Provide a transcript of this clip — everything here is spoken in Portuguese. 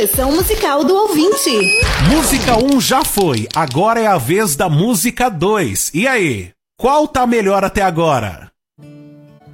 Seleção musical do ouvinte. Música 1 já foi, agora é a vez da música 2. E aí, qual tá melhor até agora?